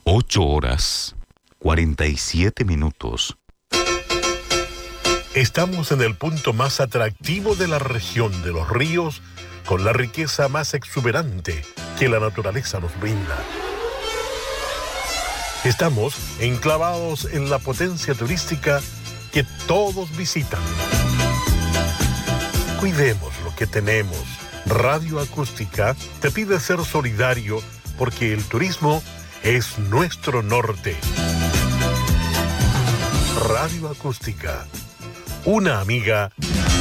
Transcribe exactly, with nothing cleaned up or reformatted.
Ocho horas, cuarenta y siete minutos. Estamos en el punto más atractivo de la región de los ríos, con la riqueza más exuberante que la naturaleza nos brinda. Estamos enclavados en la potencia turística que todos visitan. Cuidemos lo que tenemos. Radio Acústica te pide ser solidario porque el turismo es nuestro norte. Radio Acústica, una amiga